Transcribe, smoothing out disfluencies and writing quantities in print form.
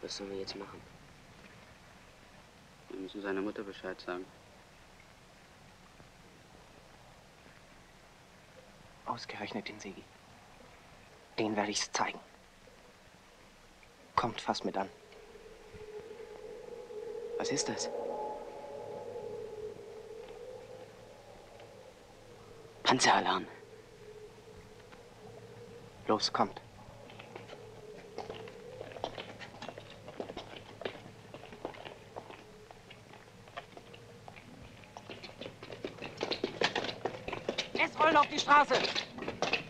Was sollen wir jetzt machen? Wir müssen seiner Mutter Bescheid sagen. Ausgerechnet den Sigi. Den werde ich's zeigen. Kommt fast mit an. Was ist das? Panzeralarm. Los, kommt. Es rollen auf die Straße!